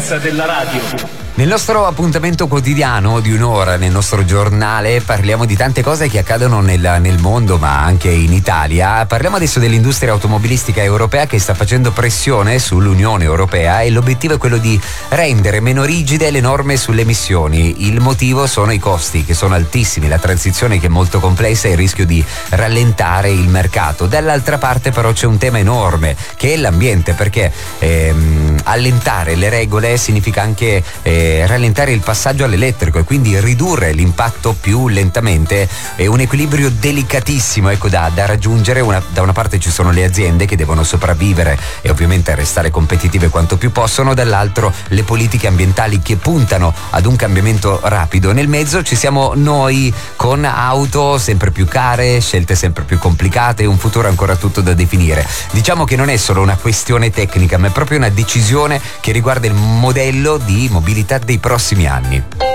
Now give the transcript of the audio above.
potenza della radio. Nel nostro appuntamento quotidiano di un'ora, nel nostro giornale, parliamo di tante cose che accadono nel mondo, ma anche in Italia. Parliamo adesso dell'industria automobilistica europea che sta facendo pressione sull'Unione Europea e l'obiettivo è quello di rendere meno rigide le norme sulle emissioni. Il motivo sono i costi, che sono altissimi, la transizione che è molto complessa e il rischio di rallentare il mercato. Dall'altra parte però c'è un tema enorme che è l'ambiente, perché allentare le regole significa anche rallentare il passaggio all'elettrico e quindi ridurre l'impatto più lentamente. È un equilibrio delicatissimo, ecco, da raggiungere. Da una parte ci sono le aziende che devono sopravvivere e ovviamente restare competitive quanto più possono, dall'altro le politiche ambientali che puntano ad un cambiamento rapido. Nel mezzo ci siamo noi, con auto sempre più care, scelte sempre più complicate e un futuro ancora tutto da definire. Diciamo che non è solo una questione tecnica, ma è proprio una decisione che riguarda il modello di mobilità dei prossimi anni.